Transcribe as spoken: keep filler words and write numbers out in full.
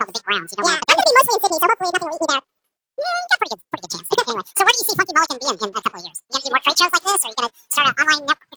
the big grounds. You don't yeah, want I'm going to be mostly in Sydney, so hopefully nothing will eat me there. Yeah, you got a pretty good, pretty good chance. Anyway, so where do you see Funky Mulligan being in a couple of years? You going to do more trade shows like this, or are you going to start an online network?